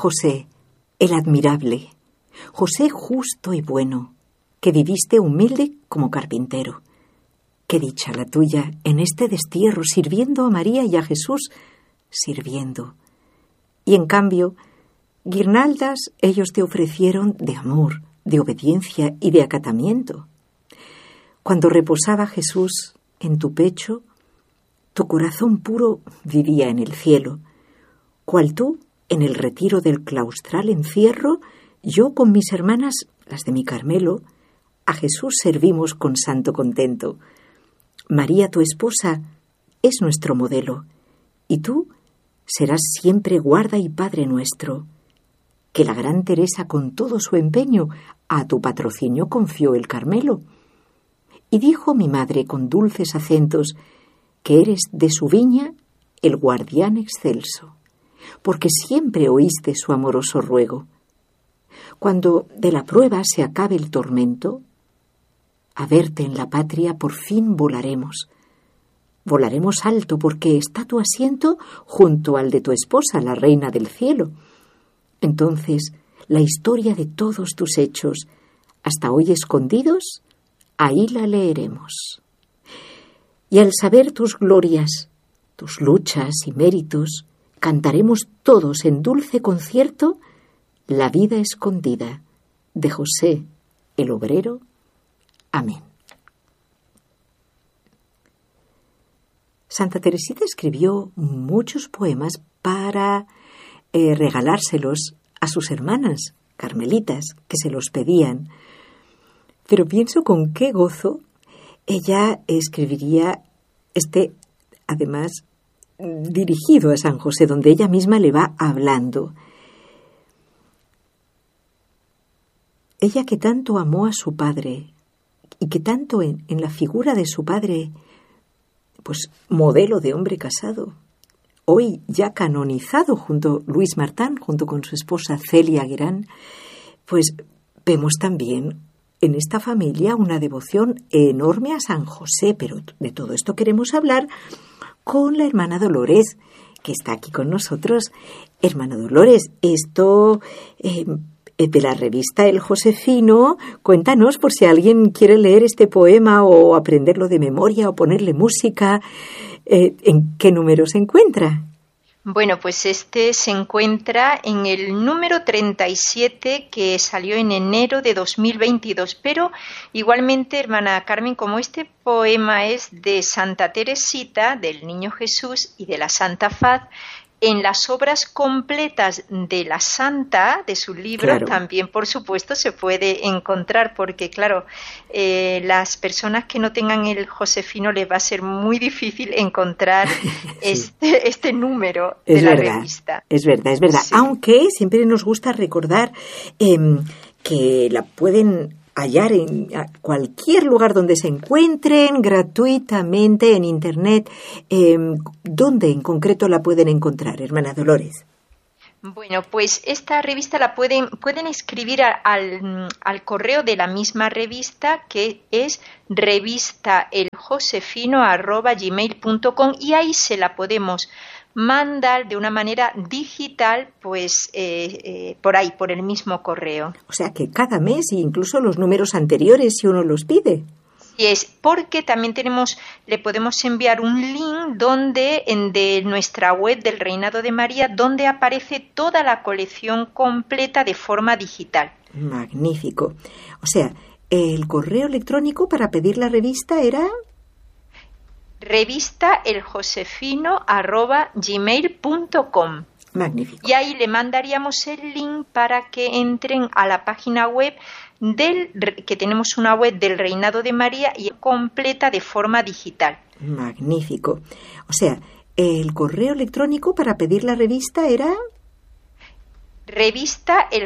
José, el admirable, José justo y bueno, que viviste humilde como carpintero. Qué dicha la tuya en este destierro, sirviendo a María y a Jesús, sirviendo. Y en cambio, guirnaldas ellos te ofrecieron de amor, de obediencia y de acatamiento. Cuando reposaba Jesús en tu pecho, tu corazón puro vivía en el cielo, cual tú, en el retiro del claustral encierro, yo con mis hermanas, las de mi Carmelo, a Jesús servimos con santo contento. María, tu esposa, es nuestro modelo, y tú serás siempre guarda y padre nuestro. Que la gran Teresa con todo su empeño a tu patrocinio confió el Carmelo. Y dijo mi madre con dulces acentos que eres de su viña el guardián excelso, porque siempre oíste su amoroso ruego. Cuando de la prueba se acabe el tormento, a verte en la patria por fin volaremos. Volaremos alto porque está tu asiento junto al de tu esposa, la reina del cielo. Entonces, la historia de todos tus hechos, hasta hoy escondidos, ahí la leeremos. Y al saber tus glorias, tus luchas y méritos, cantaremos todos en dulce concierto la vida escondida de José, el obrero. Amén. Santa Teresita escribió muchos poemas para regalárselos a sus hermanas carmelitas que se los pedían. Pero pienso con qué gozo ella escribiría además, dirigido a San José, donde ella misma le va hablando. Ella que tanto amó a su padre y que tanto en la figura de su padre, pues modelo de hombre casado, hoy ya canonizado Luis Martán, junto con su esposa Celia Guerán, pues vemos también en esta familia una devoción enorme a San José, pero de todo esto queremos hablar con la hermana Dolores, que está aquí con nosotros. Hermana Dolores, esto de la revista El Josefino, cuéntanos por si alguien quiere leer este poema o aprenderlo de memoria o ponerle música, ¿en qué número se encuentra? Bueno, pues este se encuentra en el número 37 que salió en enero de 2022, pero igualmente, hermana Carmen, como este poema es de Santa Teresita, del Niño Jesús y de la Santa Faz, en las obras completas de la Santa, de su libro, claro, también, por supuesto, se puede encontrar, porque, claro, las personas que no tengan el Josefino les va a ser muy difícil encontrar sí, este número de la revista. Es verdad. Sí. Aunque siempre nos gusta recordar que la pueden hallar en cualquier lugar donde se encuentren, gratuitamente en Internet. ¿Dónde en concreto la pueden encontrar, hermana Dolores? Bueno, pues esta revista la pueden escribir al correo de la misma revista, que es revistaeljosefino@gmail.com, y ahí se la podemos mandar de una manera digital, pues por ahí, por el mismo correo. O sea que cada mes, incluso los números anteriores, si uno los pide. Y es porque también le podemos enviar un link de nuestra web del Reinado de María, donde aparece toda la colección completa de forma digital. Magnífico. O sea, el correo electrónico para pedir la revista era revistaeljosefino@gmail.com. Magnífico. Y ahí le mandaríamos el link para que entren a la página web que tenemos una web del Reinado de María y completa de forma digital. Magnífico. O sea, el correo electrónico para pedir la revista era revistaeljosefino